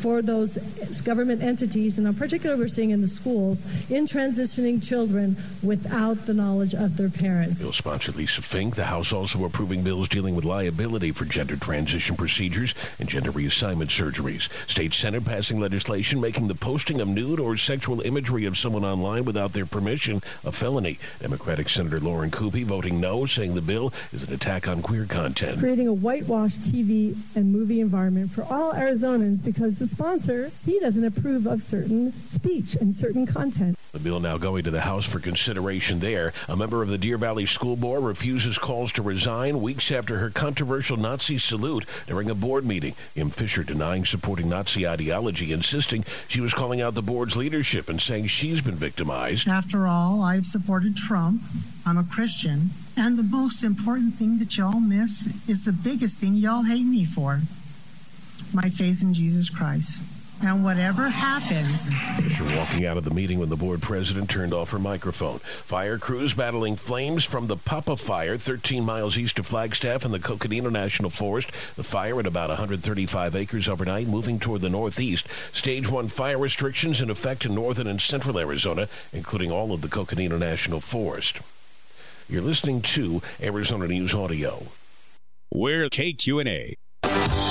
for those government entities, and in particular we're seeing in the schools, in transitioning children without the knowledge of their parents. Bill sponsor Lisa Fink. The House also approving bills dealing with liability for gender transition procedures and gender reassignment surgeries. State Senate passing legislation making the posting of nude or sexual imagery of someone online without their permission a felony. Democratic Senator Lauren Kupi voting no, saying the bill is an attack on queer content. Creating a whitewashed TV and movie environment for all Arizonans because the sponsor, he doesn't approve of certain speech and certain content. The bill now going to the House for consideration there. A member of the Deer Valley School Board refuses calls to resign weeks after her controversial Nazi salute during a board meeting. Kim Fisher denying supporting Nazi ideology, insisting she was calling out the board's leadership and saying she's been victimized. After all, I've supported Trump. I'm a Christian. And the most important thing that y'all miss is the biggest thing y'all hate me for. My faith in Jesus Christ. And whatever happens... Fisher walking out of the meeting when the board president turned off her microphone. Fire crews battling flames from the Papa Fire 13 miles east of Flagstaff in the Coconino National Forest. The fire at about 135 acres overnight, moving toward the northeast. Stage 1 fire restrictions in effect in northern and central Arizona, including all of the Coconino National Forest. You're listening to Arizona News Audio. We're KQNA.